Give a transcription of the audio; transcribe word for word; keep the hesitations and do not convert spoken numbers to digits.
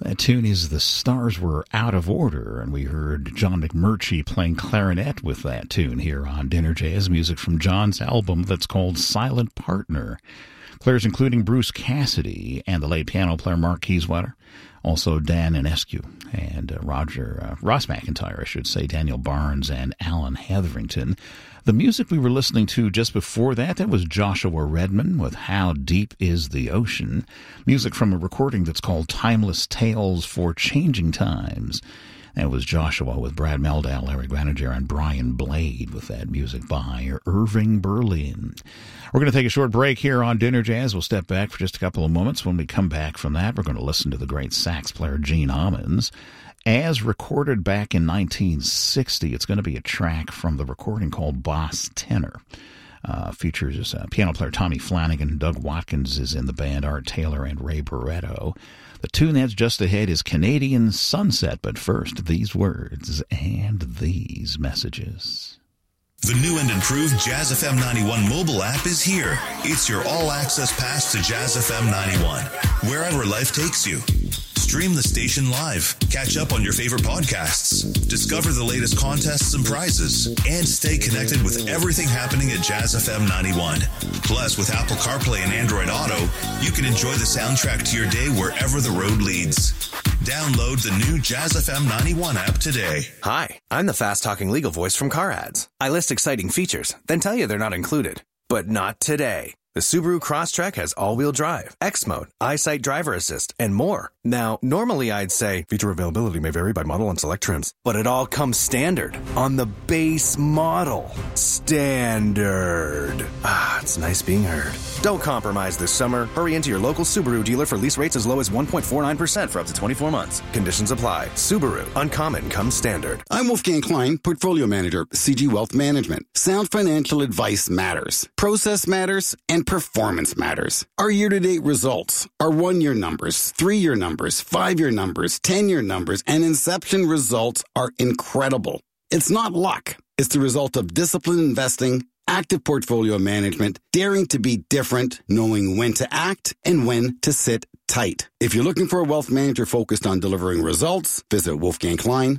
That tune is The Stars Were Out of Order, and we heard John McMurtry playing clarinet with that tune here on Dinner Jazz, music from John's album that's called Silent Partner. Players including Bruce Cassidy and the late piano player Mark Kieswetter, also Dan Inescu and uh, Roger, uh, Ross McIntyre, I should say, Daniel Barnes and Alan Hetherington. The music we were listening to just before that, that was Joshua Redman with How Deep Is the Ocean, music from a recording that's called Timeless Tales for Changing Times. That was Joshua with Brad Meldau, Larry Graniger, and Brian Blade with that music by Irving Berlin. We're going to take a short break here on Dinner Jazz. We'll step back for just a couple of moments. When we come back from that, we're going to listen to the great sax player Gene Ammons. As recorded back in nineteen sixty, it's going to be a track from the recording called Boss Tenor. Uh, features uh, piano player Tommy Flanagan, Doug Watkins is in the band, Art Taylor, and Ray Barretto. The tune that's just ahead is Canadian Sunset, but first, these words and these messages. The new and improved Jazz F M ninety-one mobile app is here. It's your all-access pass to Jazz F M ninety-one, wherever life takes you. Stream the station live, catch up on your favorite podcasts, discover the latest contests and prizes, and stay connected with everything happening at Jazz F M ninety-one. Plus, with Apple CarPlay and Android Auto, you can enjoy the soundtrack to your day wherever the road leads. Download the new Jazz F M ninety-one app today. Hi, I'm the fast-talking legal voice from Car Ads. I list exciting features, then tell you they're not included. But not today. The Subaru Crosstrek has all-wheel drive, X-Mode, EyeSight Driver Assist, and more. Now, normally I'd say feature availability may vary by model and select trims, but it all comes standard on the base model. Standard. Ah, it's nice being heard. Don't compromise this summer. Hurry into your local Subaru dealer for lease rates as low as one point four nine percent for up to twenty-four months. Conditions apply. Subaru. Uncommon comes standard. I'm Wolfgang Klein, Portfolio Manager, C G Wealth Management. Sound financial advice matters. Process matters, and performance matters. Our year-to-date results, our one-year numbers, three-year numbers, five-year numbers, ten-year numbers, and inception results are incredible. It's not luck. It's the result of disciplined investing, active portfolio management, daring to be different, knowing when to act and when to sit tight. If you're looking for a wealth manager focused on delivering results, visit wolfgang klein